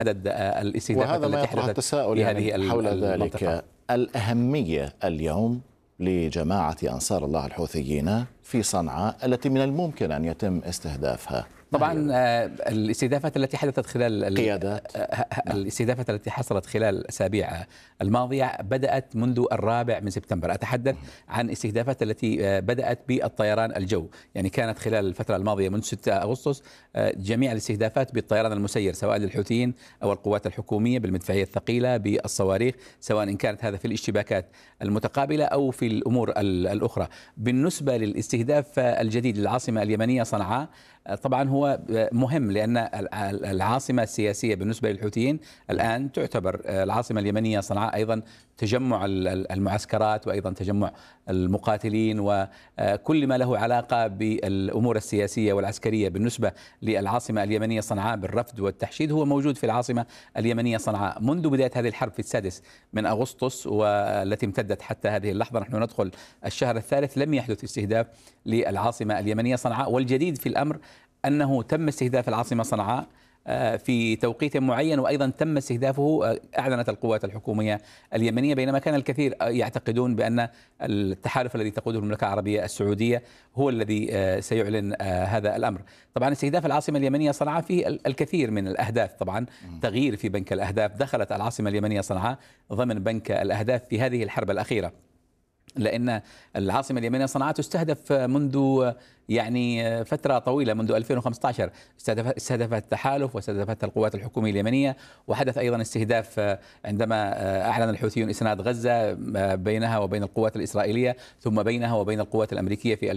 عدد الاستهدافات وهذا ما التي يطرح حدثت التساؤل في هذه حول المنطقة. ذلك. الأهمية اليوم لجماعة أنصار الله الحوثيين في صنعاء التي من الممكن أن يتم استهدافها. طبعا الاستهدافات التي حدثت خلال قيادات الاستهدافات التي حصلت خلال الأسابيع الماضية بدأت منذ 4 سبتمبر. أتحدث عن استهدافات التي بدأت بالطيران الجو، يعني كانت خلال الفترة الماضية منذ 6 أغسطس جميع الاستهدافات بالطيران المسير، سواء للحوثيين أو القوات الحكومية بالمدفعية الثقيلة بالصواريخ، سواء إن كانت هذا في الاشتباكات المتقابلة أو في الأمور الأخرى. بالنسبة للاستهداف الجديد للعاصمة اليمنية صنعاء، طبعا هو مهم لأن العاصمة السياسية بالنسبة للحوثيين الآن تعتبر العاصمة اليمنية صنعاء أيضا تجمع المعسكرات وأيضا تجمع المقاتلين وكل ما له علاقة بالأمور السياسية والعسكرية بالنسبة للعاصمة اليمنية صنعاء بالرفد والتحشيد هو موجود في العاصمة اليمنية صنعاء منذ بداية هذه الحرب في 6 أغسطس والتي امتدت حتى هذه اللحظة. نحن ندخل الشهر الثالث لم يحدث استهداف للعاصمة اليمنية صنعاء، والجديد في الأمر أنه تم استهداف العاصمة صنعاء في توقيت معين، وأيضا تم استهدافه أعلنت القوات الحكومية اليمنية، بينما كان الكثير يعتقدون بأن التحالف الذي تقوده المملكة العربية السعودية هو الذي سيعلن هذا الأمر. طبعا استهداف العاصمة اليمنية صنعاء فيه الكثير من الأهداف، طبعا تغيير في بنك الأهداف. دخلت العاصمة اليمنية صنعاء ضمن بنك الأهداف في هذه الحرب الأخيرة، لأن العاصمة اليمنية صنعاء تستهدف منذ يعني فترة طويلة، منذ 2015 استهدفت التحالف واستهدفت القوات الحكومية اليمنية، وحدث أيضا استهداف عندما أعلن الحوثيون إسناد غزة بينها وبين القوات الإسرائيلية، ثم بينها وبين القوات الأمريكية في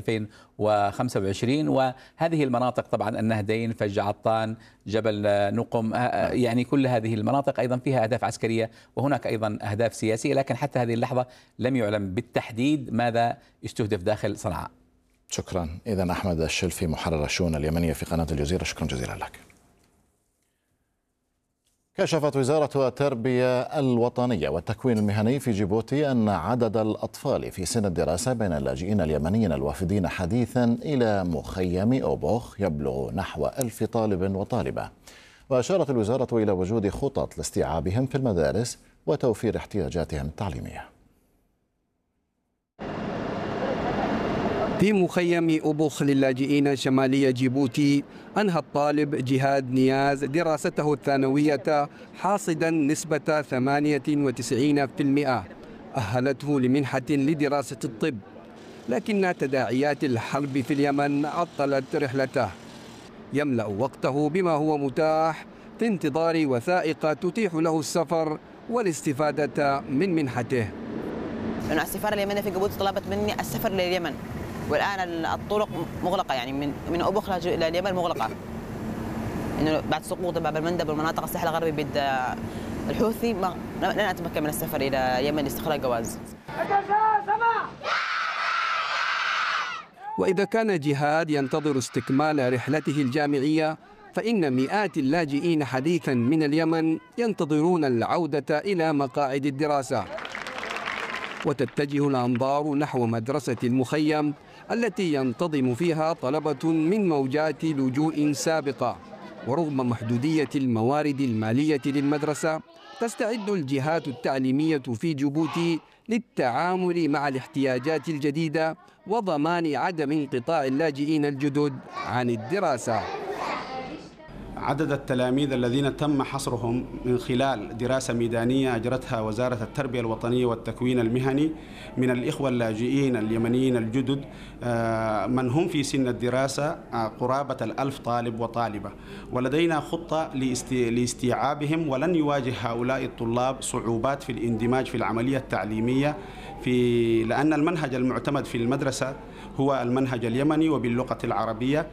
2025. وهذه المناطق طبعا النهدين، فج عطان، جبل نقم، يعني كل هذه المناطق أيضا فيها أهداف عسكرية وهناك أيضا أهداف سياسية، لكن حتى هذه اللحظة لم يعلم بالتحديد ماذا استهدف داخل صنعاء. شكرا. إذن أحمد الشلفي محرر الشؤون اليمنية في قناة الجزيرة، شكرا جزيلا لك. كشفت وزارة التربية الوطنية والتكوين المهني في جيبوتي أن عدد الأطفال في سن الدراسة بين اللاجئين اليمنيين الوافدين حديثا إلى مخيم أوبوخ يبلغ نحو 1000 طالب وطالبة. وأشارت الوزارة إلى وجود خطط لاستيعابهم في المدارس وتوفير احتياجاتهم التعليمية. في مخيم أوبوخ للاجئين شمالي جيبوتي أنهى الطالب جهاد نياز دراسته الثانوية حاصدا نسبة 98%، أهلته لمنحة لدراسة الطب، لكن تداعيات الحرب في اليمن عطلت رحلته. يملأ وقته بما هو متاح في انتظار وثائق تتيح له السفر والاستفادة من منحته. السفارة اليمنية في جيبوتي طلبت مني السفر لليمن، والآن الطرق مغلقة، يعني من أوبوخ إلى اليمن مغلقة، إنه بعد سقوط باب المندب والمناطق الساحل الغربي بيد الحوثي لن أتمكن من السفر إلى اليمن لاستخراج جواز. وإذا كان جهاد ينتظر استكمال رحلته الجامعية، فإن مئات اللاجئين حديثا من اليمن ينتظرون العودة إلى مقاعد الدراسة. وتتجه الأنظار نحو مدرسة المخيم التي ينتظم فيها طلبة من موجات لجوء سابقة. ورغم محدودية الموارد المالية للمدرسة، تستعد الجهات التعليمية في جيبوتي للتعامل مع الاحتياجات الجديدة وضمان عدم انقطاع اللاجئين الجدد عن الدراسة. عدد التلاميذ الذين تم حصرهم من خلال دراسة ميدانية أجرتها وزارة التربية الوطنية والتكوين المهني من الإخوة اللاجئين اليمنيين الجدد من هم في سن الدراسة قرابة 1000 طالب وطالبة، ولدينا خطة لاستيعابهم، ولن يواجه هؤلاء الطلاب صعوبات في الاندماج في العملية التعليمية لأن المنهج المعتمد في المدرسة هو المنهج اليمني وباللغة العربية.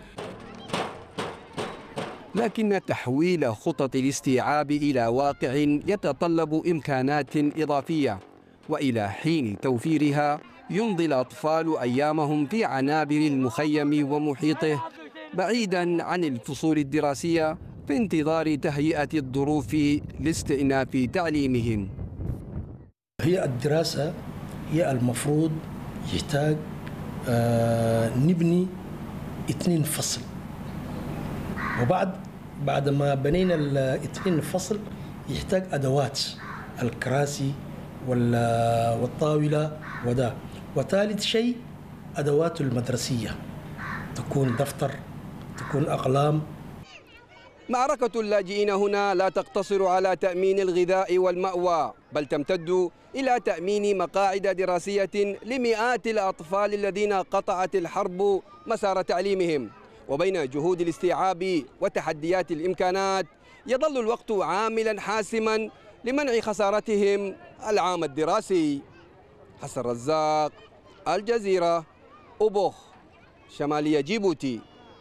لكن تحويل خطط الاستيعاب إلى واقع يتطلب إمكانات إضافية، وإلى حين توفيرها يمضي الأطفال أيامهم في عنابر المخيم ومحيطه بعيدا عن الفصول الدراسية في انتظار تهيئة الظروف لاستئناف تعليمهم. هي الدراسة هي المفروض يحتاج نبني 2 فصل، وبعد بعد ما بنينا الاثنين الفصل يحتاج أدوات الكراسي والطاولة وده. وثالث شيء أدوات المدرسية، تكون دفتر، تكون أقلام. معركة اللاجئين هنا لا تقتصر على تأمين الغذاء والمأوى، بل تمتد إلى تأمين مقاعد دراسية لمئات الأطفال الذين قطعت الحرب مسار تعليمهم. وبين جهود الاستيعاب وتحديات الإمكانات يظل الوقت عاملا حاسما لمنع خسارتهم العام الدراسي. حسن رزاق، الجزيرة، أوبوخ، شمالية جيبوتي.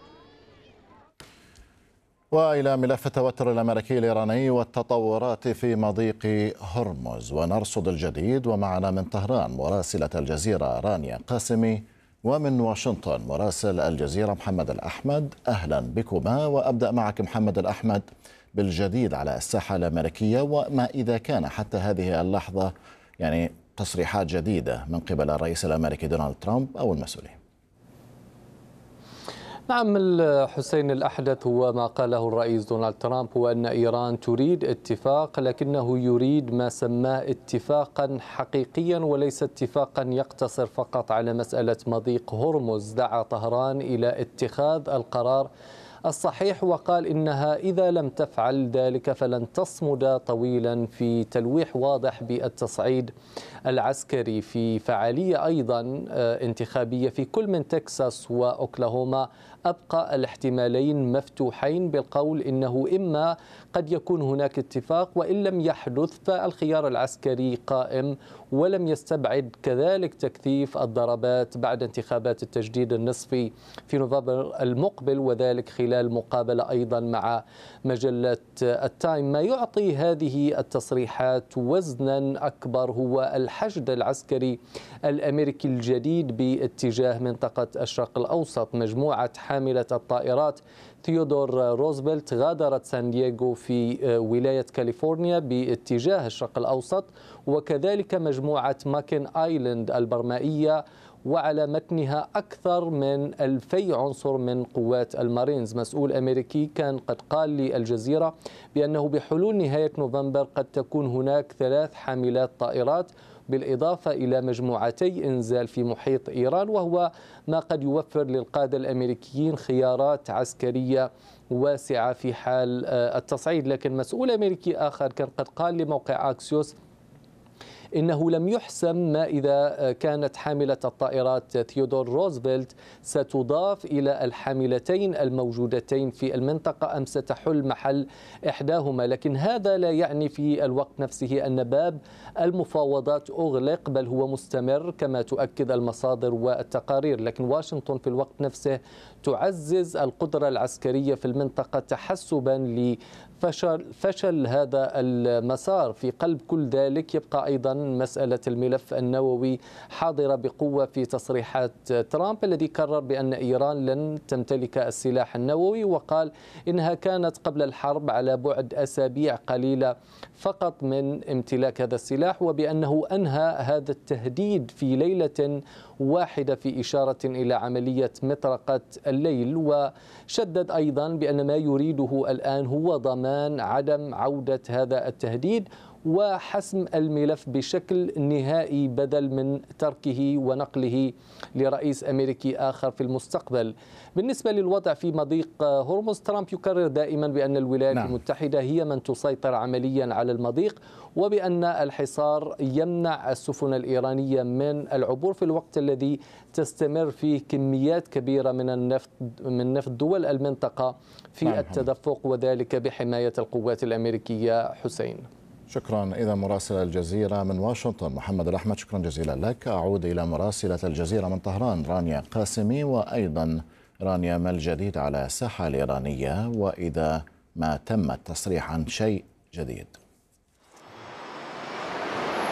وإلى ملف التوتر الأمريكي الإيراني والتطورات في مضيق هرمز ونرصد الجديد. ومعنا من طهران مراسلة الجزيرة رانيا قاسمي، ومن واشنطن مراسل الجزيرة محمد الأحمد. أهلا بكما، وأبدأ معك محمد الأحمد بالجديد على الساحة الأمريكية، وما إذا كان حتى هذه اللحظة يعني تصريحات جديدة من قبل الرئيس الأمريكي دونالد ترامب أو المسؤولين. نعم الحسين، الأحدث هو ما قاله الرئيس دونالد ترامب، هو أن إيران تريد اتفاق، لكنه يريد ما سماه اتفاقا حقيقيا وليس اتفاقا يقتصر فقط على مسألة مضيق هرمز. دعا طهران إلى اتخاذ القرار الصحيح، وقال إنها إذا لم تفعل ذلك فلن تصمد طويلا في تلويح واضح بالتصعيد العسكري، في فعالية أيضا انتخابية في كل من تكساس وأوكلاهوما. أبقى الاحتمالين مفتوحين بالقول إنه إما قد يكون هناك اتفاق، وإن لم يحدث فالخيار العسكري قائم، ولم يستبعد كذلك تكثيف الضربات بعد انتخابات التجديد النصفي في نوفمبر المقبل، وذلك خلال مقابلة أيضا مع مجلة التايم. ما يعطي هذه التصريحات وزنا أكبر هو الحشد العسكري الأمريكي الجديد باتجاه منطقة الشرق الأوسط. مجموعة حاملة الطائرات ثيودور روزفلت غادرت سان دييغو في ولاية كاليفورنيا باتجاه الشرق الأوسط، وكذلك مجموعة ماكن آيلاند البرمائية، وعلى متنها أكثر من 2000 عنصر من قوات المارينز. مسؤول أمريكي كان قد قال للجزيرة بأنه بحلول نهاية نوفمبر قد تكون هناك 3 حاملات طائرات بالإضافة إلى مجموعتي إنزال في محيط إيران، وهو ما قد يوفر للقادة الأمريكيين خيارات عسكرية واسعة في حال التصعيد. لكن مسؤول أمريكي آخر كان قد قال لموقع أكسيوس إنه لم يحسم ما إذا كانت حاملة الطائرات ثيودور روزفلت ستضاف إلى الحاملتين الموجودتين في المنطقة أم ستحل محل إحداهما. لكن هذا لا يعني في الوقت نفسه أن باب المفاوضات أغلق، بل هو مستمر كما تؤكد المصادر والتقارير. لكن واشنطن في الوقت نفسه تعزز القدرة العسكرية في المنطقة تحسبا لفشل هذا المسار. في قلب كل ذلك يبقى أيضا مسألة الملف النووي حاضرة بقوة في تصريحات ترامب، الذي قرر بأن إيران لن تمتلك السلاح النووي، وقال إنها كانت قبل الحرب على بعد أسابيع قليلة فقط من امتلاك هذا السلاح، وبأنه أنهى هذا التهديد في ليلة واحدة في إشارة إلى عملية مطرقة الليل. وشدد أيضا بأن ما يريده الآن هو ضمان عدم عودة هذا التهديد وحسم الملف بشكل نهائي بدل من تركه ونقله لرئيس أمريكي آخر في المستقبل. بالنسبة للوضع في مضيق هرمز، ترامب يكرر دائما بأن الولايات المتحدة هي من تسيطر عمليا على المضيق، وبأن الحصار يمنع السفن الإيرانية من العبور في الوقت الذي تستمر فيه كميات كبيرة من نفط دول المنطقة في التدفق، وذلك بحماية القوات الأمريكية. حسين، شكرا. إذا مراسل الجزيرة من واشنطن محمد الأحمد، شكرا جزيلا لك. أعود إلى مراسلة الجزيرة من طهران رانيا قاسمي. وأيضا رانيا، ما الجديد على الساحة الإيرانية وإذا ما تم التصريح عن شيء جديد؟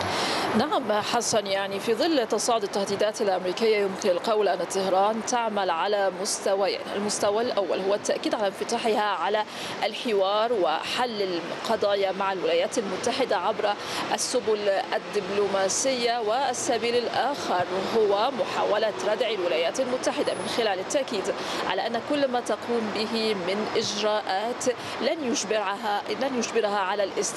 نعم حسن، يعني في ظل تصاعد التهديدات الأمريكية يمكن القول أن طهران تعمل على مستويين. المستوى الأول هو التأكيد على انفتاحها على الحوار وحل القضايا مع الولايات المتحدة عبر السبل الدبلوماسية، والسبيل الآخر هو محاولة ردع الولايات المتحدة من خلال التأكيد على أن كل ما تقوم به من إجراءات لن يجبرها على الاستسلام